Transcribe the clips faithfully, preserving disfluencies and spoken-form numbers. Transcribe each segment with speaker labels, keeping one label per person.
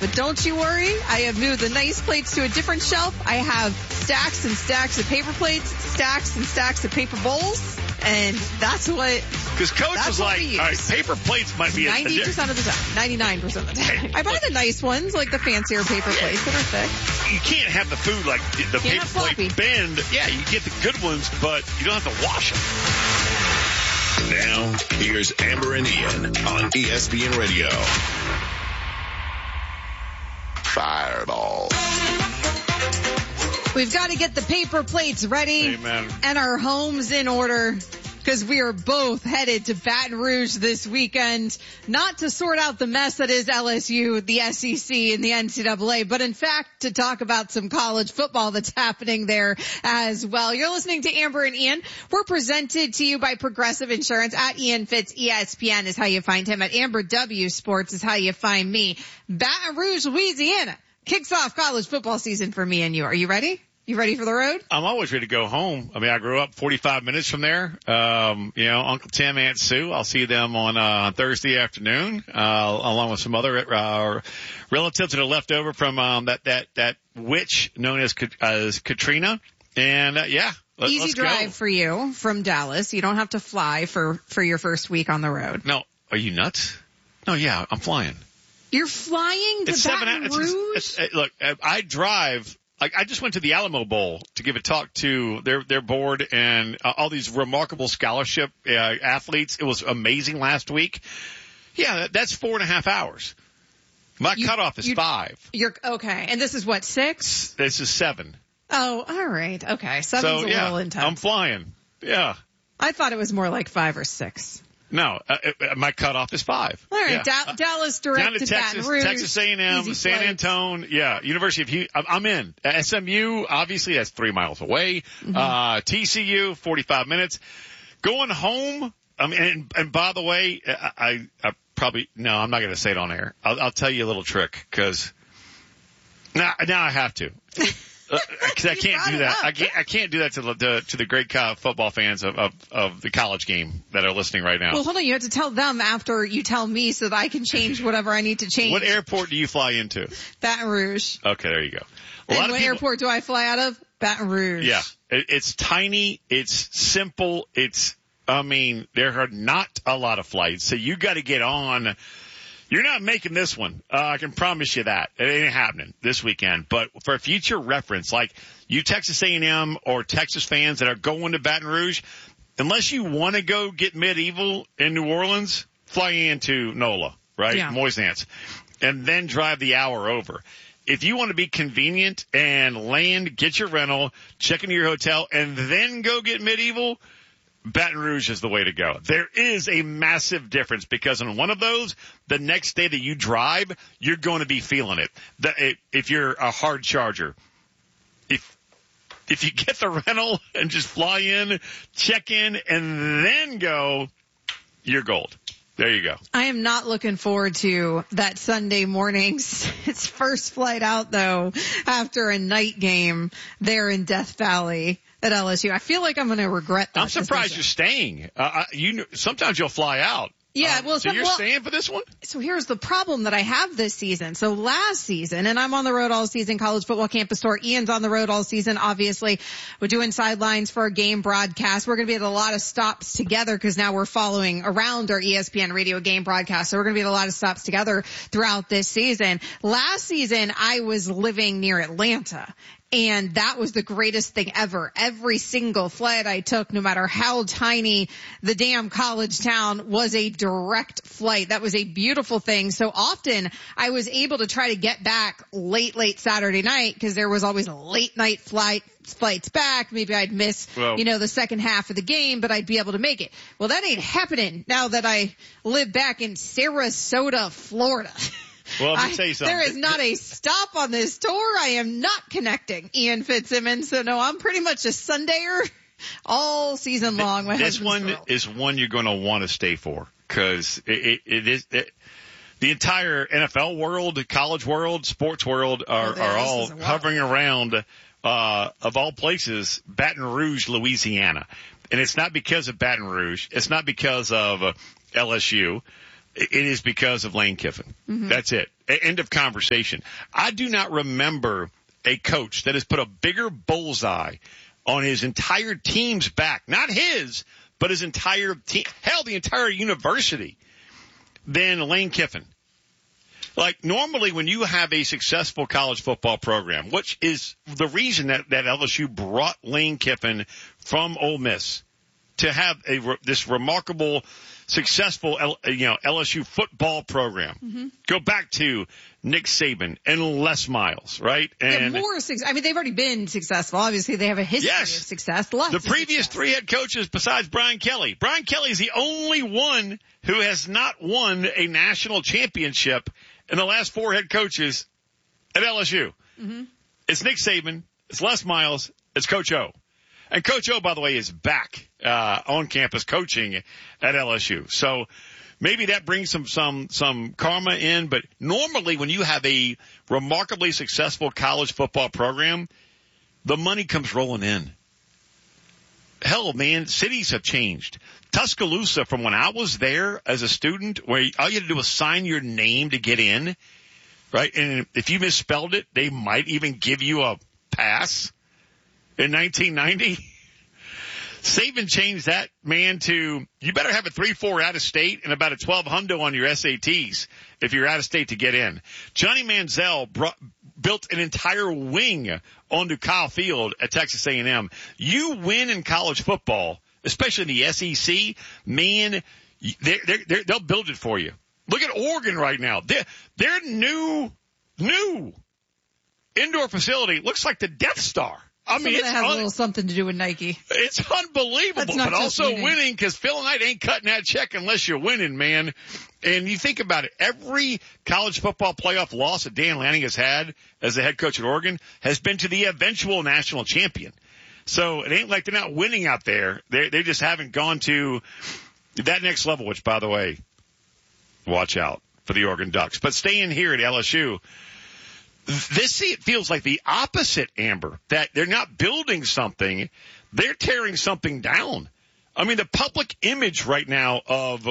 Speaker 1: But don't you worry, I have moved the nice plates to a different shelf. I have stacks and stacks of paper plates, stacks and stacks of paper bowls, and that's what...
Speaker 2: Because Coach
Speaker 1: that's
Speaker 2: was
Speaker 1: what
Speaker 2: like,
Speaker 1: we use.
Speaker 2: all right, paper plates might be...
Speaker 1: ninety percent of the time. ninety-nine percent of the time. I buy the nice ones, like the fancier paper plates that are thick.
Speaker 2: You can't have the food like the
Speaker 1: Can't
Speaker 2: paper
Speaker 1: have floppy.
Speaker 2: plate bend. Yeah, you get the good ones, but you don't have to wash them.
Speaker 3: Now, here's Amber and Ian on E S P N Radio. Fireball.
Speaker 1: We've got to get the paper plates ready.
Speaker 2: Amen.
Speaker 1: And our homes in order, because we are both headed to Baton Rouge this weekend, not to sort out the mess that is L S U, the S E C, and the N C double A, but in fact to talk about some college football that's happening there as well. You're listening to Amber and Ian. We're presented to you by Progressive Insurance. At Ian Fitz, E S P N is how you find him. At Amber W Sports is how you find me. Baton Rouge, Louisiana kicks off college football season for me and you. Are you ready? You ready for the road?
Speaker 2: I'm always ready to go home. I mean, I grew up forty-five minutes from there. Um, you know, Uncle Tim, Aunt Sue, I'll see them on, uh, Thursday afternoon, uh, along with some other, uh, relatives that are left over from, um, that, that, that witch known as, as Katrina. And, uh, yeah. Let,
Speaker 1: Easy
Speaker 2: let's
Speaker 1: drive
Speaker 2: go.
Speaker 1: for you from Dallas. You don't have to fly for, for your first week on the road.
Speaker 2: No, are you nuts? No, yeah, I'm flying.
Speaker 1: You're flying to
Speaker 2: It's
Speaker 1: Baton
Speaker 2: seven, it's,
Speaker 1: Rouge?
Speaker 2: it's, it's, look, I drive, like, I just went to the Alamo Bowl to give a talk to their, their board and uh, all these remarkable scholarship uh, athletes. It was amazing last week. Yeah, that, that's four and a half hours. My
Speaker 1: You-
Speaker 2: cutoff is
Speaker 1: you-
Speaker 2: five.
Speaker 1: You're okay. And this is what, six?
Speaker 2: This is seven.
Speaker 1: Oh, all right. Okay. Seven's
Speaker 2: So,
Speaker 1: a
Speaker 2: yeah,
Speaker 1: little intense.
Speaker 2: I'm flying. Yeah.
Speaker 1: I thought it was more like five or six.
Speaker 2: No, uh, uh, my cutoff is five.
Speaker 1: All right.
Speaker 2: Yeah.
Speaker 1: Da- Dallas direct
Speaker 2: Down to
Speaker 1: to
Speaker 2: Texas,
Speaker 1: Baton Rouge.
Speaker 2: Texas A and M,
Speaker 1: Easy
Speaker 2: San
Speaker 1: flights.
Speaker 2: Antone, yeah, University of Houston. I'm in. S M U, obviously, that's three miles away.
Speaker 1: Mm-hmm.
Speaker 2: Uh, T C U, forty-five minutes. Going home, I mean, and, and by the way, I, I, I probably, no, I'm not going to say it on air. I'll, I'll tell you a little trick, because now, now I have to. Because I
Speaker 1: You
Speaker 2: can't
Speaker 1: brought
Speaker 2: do
Speaker 1: it
Speaker 2: that.
Speaker 1: up.
Speaker 2: I can't. I can't do that to the to the great co- football fans of, of of the college game that are listening right now.
Speaker 1: Well, hold on. You have to tell them after you tell me so that I can change whatever I need to change.
Speaker 2: What airport do you fly into?
Speaker 1: Baton Rouge.
Speaker 2: Okay, there you go. A
Speaker 1: And
Speaker 2: lot of
Speaker 1: what
Speaker 2: people,
Speaker 1: airport do I fly out of? Baton Rouge.
Speaker 2: Yeah, it, it's tiny. It's simple. It's. I mean, there are not a lot of flights, so you got to get on. You're not making this one. Uh, I can promise you that. It ain't happening this weekend. But for future reference, like you Texas A and M or Texas fans that are going to Baton Rouge, unless you want to go get medieval in New Orleans, fly into NOLA, right?
Speaker 1: Yeah.
Speaker 2: Moisants. And then drive the hour over. If you want to be convenient and land, get your rental, check into your hotel, and then go get medieval, Baton Rouge is the way to go. There is a massive difference because on one of those, the next day that you drive, you're going to be feeling it. The, if you're a hard charger, if if you get the rental and just fly in, check in, and then go, you're gold. There you go.
Speaker 1: I am not looking forward to that Sunday morning's its first flight out though after a night game there in Death Valley at L S U. I feel like I'm going to regret that.
Speaker 2: I'm surprised you're staying. Uh, you sometimes you'll fly out.
Speaker 1: Yeah,
Speaker 2: Um,
Speaker 1: well,
Speaker 2: so
Speaker 1: some-
Speaker 2: you're
Speaker 1: well-
Speaker 2: staying for this one?
Speaker 1: So here's the problem that I have this season. So last season, and I'm on the road all season, College Football Campus Tour. Ian's on the road all season. Obviously, we're doing sidelines for a game broadcast. We're going to be at a lot of stops together because now we're following around our E S P N radio game broadcast. So we're going to be at a lot of stops together throughout this season. Last season, I was living near Atlanta. And that was the greatest thing ever. Every single flight I took, no matter how tiny the damn college town, was a direct flight. That was a beautiful thing. So often I was able to try to get back late, late Saturday night because there was always a late night flight, flights back. Maybe I'd miss,
Speaker 2: Well,
Speaker 1: you know, the second half of the game, but I'd be able to make it. Well, that ain't happening now that I live back in Sarasota, Florida.
Speaker 2: Well, let me
Speaker 1: I-
Speaker 2: tell you something.
Speaker 1: There is not a stop on this tour. I am not connecting Ian Fitzsimmons. So no, I'm pretty much a Sundayer all season long. My
Speaker 2: This
Speaker 1: husband's
Speaker 2: one
Speaker 1: thrilled.
Speaker 2: is one you're going to want to stay for because it, it, it is it, the entire N F L world, college world, sports world are,
Speaker 1: Oh, there,
Speaker 2: are
Speaker 1: this
Speaker 2: all
Speaker 1: is a wild
Speaker 2: hovering around, uh, of all places, Baton Rouge, Louisiana. And it's not because of Baton Rouge. It's not because of uh, L S U. it is because of Lane Kiffin.
Speaker 1: Mm-hmm.
Speaker 2: That's it. End of conversation. I do not remember a coach that has put a bigger bullseye on his entire team's back, not his, but his entire team, hell, the entire university, than Lane Kiffin. Like, normally when you have a successful college football program, which is the reason that, that L S U brought Lane Kiffin from Ole Miss to have a, this remarkable, successful, L, you know, L S U football program.
Speaker 1: Mm-hmm.
Speaker 2: Go back to Nick Saban and Les Miles, right? And
Speaker 1: yeah, more success. I mean, they've already been successful. Obviously, they have a history
Speaker 2: yes,
Speaker 1: of success. Lots
Speaker 2: the
Speaker 1: of
Speaker 2: previous
Speaker 1: success.
Speaker 2: three head coaches besides Brian Kelly. Brian Kelly is the only one who has not won a national championship in the last four head coaches at L S U.
Speaker 1: Mm-hmm.
Speaker 2: It's Nick Saban, it's Les Miles, it's Coach O. And Coach O, by the way, is back uh on campus coaching at L S U. So maybe that brings some some some karma in, but normally when you have a remarkably successful college football program, the money comes rolling in. Hell, man, cities have changed. Tuscaloosa, from when I was there as a student, where all you had to do was sign your name to get in, right? And if you misspelled it, they might even give you a pass in nineteen ninety. Saban changed that, man, to you better have a three four out of state and about a twelve hundo on your S A Ts if you're out of state to get in. Johnny Manziel brought, built an entire wing onto Kyle Field at Texas A and M. You win in college football, especially in the S E C, man, they're, they're, they're, they'll build it for you. Look at Oregon right now. Their, their new, new indoor facility looks like the Death Star. I
Speaker 1: Some
Speaker 2: mean,
Speaker 1: of
Speaker 2: it's
Speaker 1: that has
Speaker 2: un-
Speaker 1: a little something to do with Nike.
Speaker 2: It's unbelievable,
Speaker 1: That's not
Speaker 2: but
Speaker 1: just
Speaker 2: also
Speaker 1: winning.
Speaker 2: winning because Phil Knight ain't cutting that check unless you're winning, man. And you think about it, every college football playoff loss that Dan Lanning has had as the head coach at Oregon has been to the eventual national champion. So it ain't like they're not winning out there. They they just haven't gone to that next level, which, by the way, watch out for the Oregon Ducks. But staying here at L S U, this it feels like the opposite, Amber, that they're not building something, they're tearing something down. I mean, the public image right now of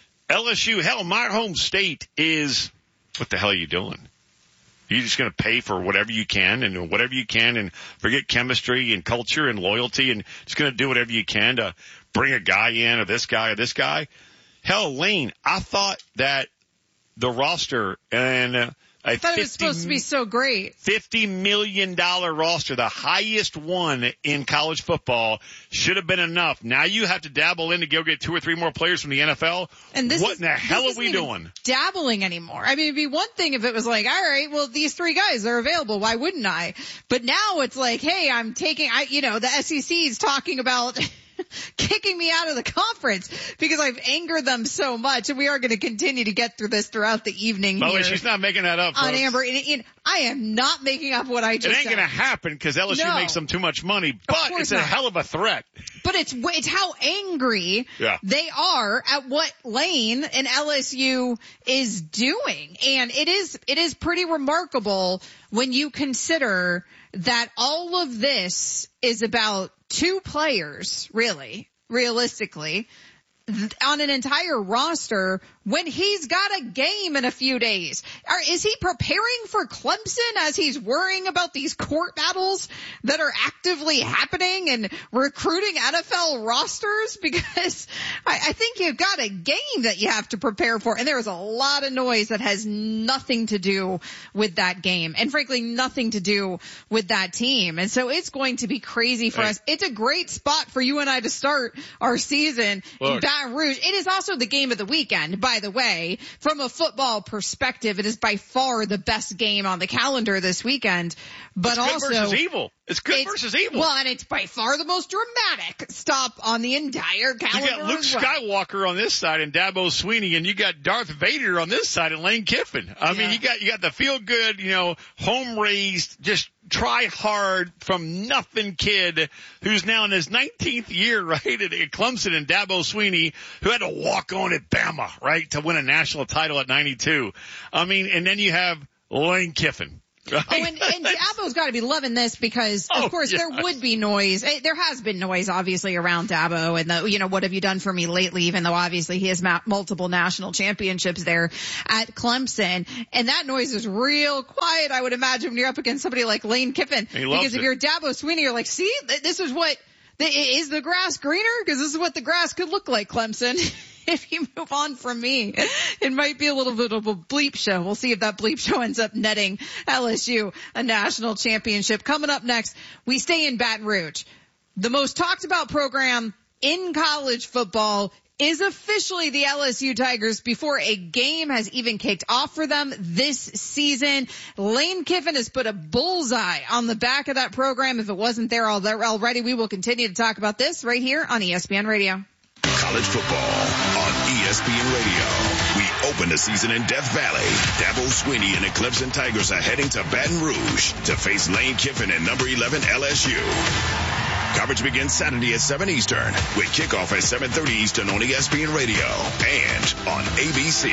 Speaker 2: L S U, hell, my home state is, what the hell are you doing? You're just going to pay for whatever you can and whatever you can and forget chemistry and culture and loyalty and just going to do whatever you can to bring a guy in or this guy or this guy. Hell, Lane, I thought that the roster and uh,
Speaker 1: I thought it was supposed to be so great.
Speaker 2: fifty million dollars roster, the highest one in college football, should have been enough. Now you have to dabble in to go get two or three more players from the N F L.
Speaker 1: And this
Speaker 2: what
Speaker 1: is,
Speaker 2: in the hell
Speaker 1: this
Speaker 2: are we
Speaker 1: isn't even
Speaker 2: doing?
Speaker 1: Dabbling anymore. I mean, it'd be one thing if it was like, all right, well, these three guys are available. Why wouldn't I? But now it's like, hey, I'm taking, I, you know, the S E C is talking about kicking me out of the conference because I've angered them so much. And we are going to continue to get through this throughout the evening
Speaker 2: By the
Speaker 1: here
Speaker 2: way, she's not making that up,
Speaker 1: on
Speaker 2: folks.
Speaker 1: Amber. And, and I am not making up what I just
Speaker 2: It ain't
Speaker 1: said.
Speaker 2: going to happen because L S U
Speaker 1: No.
Speaker 2: makes them too much money, but
Speaker 1: course
Speaker 2: it's a
Speaker 1: not.
Speaker 2: hell of a threat.
Speaker 1: But it's it's how angry
Speaker 2: Yeah.
Speaker 1: they are at what Lane and L S U is doing. And it is it is pretty remarkable when you consider that all of this is about two players, really, realistically, th- on an entire roster when he's got a game in a few days. Are, is he preparing for Clemson as he's worrying about these court battles that are actively happening and recruiting N F L rosters? Because I, I think you've got a game that you have to prepare for. And there is a lot of noise that has nothing to do with that game and frankly nothing to do with that team. And so it's going to be crazy for
Speaker 2: Hey.
Speaker 1: us. It's a great spot for you and I to start our season in
Speaker 2: Look.
Speaker 1: Baton Rouge. It is also the game of the weekend, by the way. From a football perspective, it is by far the best game on the calendar this weekend. But
Speaker 2: It's good
Speaker 1: also,
Speaker 2: versus evil. It's good
Speaker 1: it's-
Speaker 2: versus evil.
Speaker 1: Well, and it's by far the most dramatic stop on the entire
Speaker 2: You
Speaker 1: calendar.
Speaker 2: got Luke
Speaker 1: as well.
Speaker 2: Skywalker on this side and Dabo Sweeney, and you got Darth Vader on this side and Lane Kiffin. I mean,
Speaker 1: Yeah.
Speaker 2: you got you got the feel good, you know, home raised, just try hard from nothing kid who's now in his nineteenth year, right, at, at Clemson, and Dabo Sweeney, who had to walk on at Bama, right, to win a national title at ninety-two. I mean, and then you have Lane Kiffin.
Speaker 1: Oh, and, and Dabo's got to be loving this because, of
Speaker 2: oh,
Speaker 1: course,
Speaker 2: yes.
Speaker 1: there would be noise. There has been noise, obviously, around Dabo and the, you know, what have you done for me lately, even though obviously he has ma- multiple national championships there at Clemson. And that noise is real quiet, I would imagine, when you're up against somebody like Lane Kiffin.
Speaker 2: He loves
Speaker 1: because if
Speaker 2: it.
Speaker 1: you're Dabo Swinney, you're like, see, this is what, is the grass greener? Because this is what the grass could look like, Clemson. If you move on from me, it might be a little bit of a bleep show. We'll see if that bleep show ends up netting L S U a national championship. Coming up next, we stay in Baton Rouge. The most talked about program in college football is officially the L S U Tigers before a game has even kicked off for them this season. Lane Kiffin has put a bullseye on the back of that program. If it wasn't there already, we will continue to talk about this right here on E S P N Radio.
Speaker 3: College football on E S P N Radio. We open the season in Death Valley. Dabo Swinney and the Clemson Tigers are heading to Baton Rouge to face Lane Kiffin and number eleven L S U. Coverage begins Saturday at seven Eastern with kickoff at seven thirty Eastern on E S P N Radio and on A B C.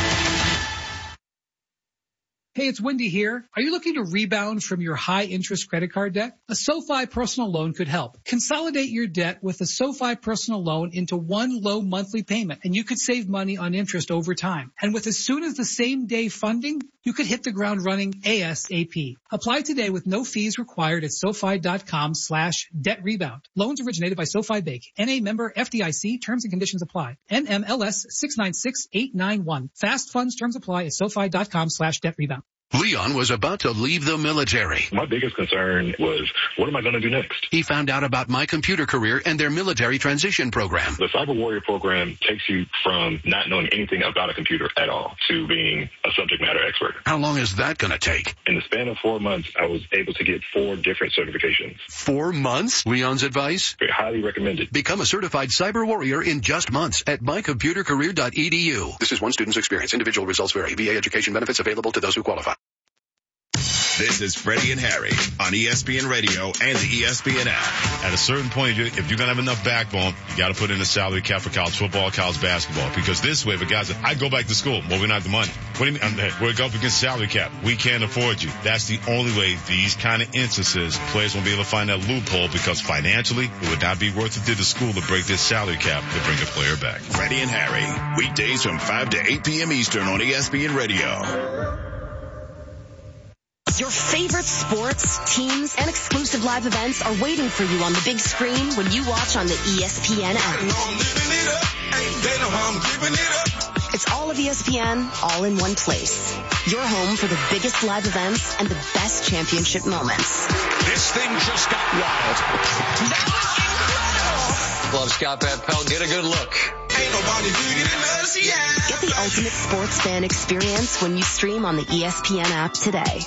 Speaker 4: Hey, it's Wendy here. Are you looking to rebound from your high-interest credit card debt? A SoFi personal loan could help. Consolidate your debt with a SoFi personal loan into one low monthly payment, and you could save money on interest over time. And with as soon as the same day funding, you could hit the ground running ASAP. Apply today with no fees required at SoFi.com slash debt rebound. Loans originated by SoFi Bank. N A member F D I C. Terms and conditions apply. N M L S six nine six eight nine one. Fast funds terms apply at SoFi.com slash debt rebound.
Speaker 5: Leon was about to leave the military.
Speaker 6: My biggest concern was, what am I going to do next?
Speaker 5: He found out about My Computer Career and their military transition program.
Speaker 6: The Cyber Warrior program takes you from not knowing anything about a computer at all to being a subject matter expert.
Speaker 5: How long is that going to take?
Speaker 6: In the span of four months, I was able to get four different certifications.
Speaker 5: Four months? Leon's advice?
Speaker 6: Very highly recommended.
Speaker 5: Become a certified cyber warrior in just months at my computer career dot e d u. This is one student's experience. Individual results vary. V A education benefits available to those who qualify.
Speaker 3: This is Freddie and Harry on E S P N Radio and the E S P N app.
Speaker 7: At a certain point, if you're going to have enough backbone, you got to put in a salary cap for college football, college basketball. Because this way, if a guy's like, I go back to school, well, we don't have the money. What do you mean? I'm, we're up against salary cap. We can't afford you. That's the only way these kind of instances, players won't be able to find that loophole because financially, it would not be worth it to the school to break this salary cap to bring a player back.
Speaker 3: Freddie and Harry, weekdays from five to eight p.m. Eastern on E S P N Radio.
Speaker 8: Your favorite sports, teams, and exclusive live events are waiting for you on the big screen when you watch on the E S P N app. It's all of E S P N, all in one place. Your home for the biggest live events and the best championship moments.
Speaker 9: This thing just got wild. That was incredible.
Speaker 10: Love Scott Van Pelt. Get a good look.
Speaker 9: Ain't nobody bigger than us, yeah.
Speaker 8: Get the ultimate sports fan experience when you stream on the E S P N app today.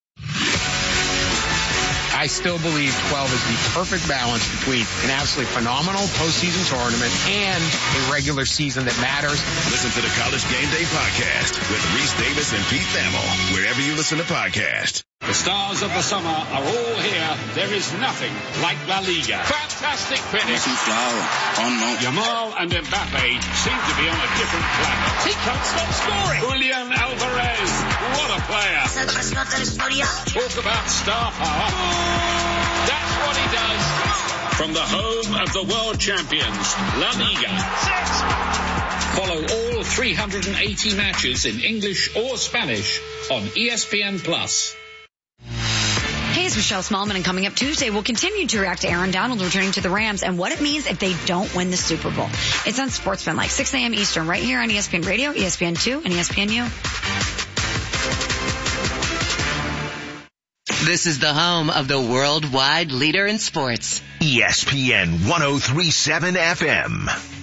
Speaker 11: I still believe twelve is the perfect balance between an absolutely phenomenal postseason tournament and a regular season that matters.
Speaker 3: Listen to the College Game Day podcast with Reese Davis and Pete Thamel, wherever you listen to podcasts.
Speaker 12: The stars of the summer are all here. There is nothing like La Liga. Fantastic finish. Yamal and Mbappe seem to be on a different planet. He can't stop scoring. Julian Alvarez, what a player. Talk about star power. That's what he does. From the home of the world champions, La Liga. Follow all three hundred eighty matches in English or Spanish on E S P N Plus.
Speaker 13: Hey, it's Michelle Smallman, and coming up Tuesday, we'll continue to react to Aaron Donald returning to the Rams and what it means if they don't win the Super Bowl. It's on Sportsman, like six a.m. Eastern, right here on E S P N Radio, E S P N two, and E S P N U.
Speaker 14: This is the home of the worldwide leader in sports.
Speaker 3: E S P N one oh three point seven F M.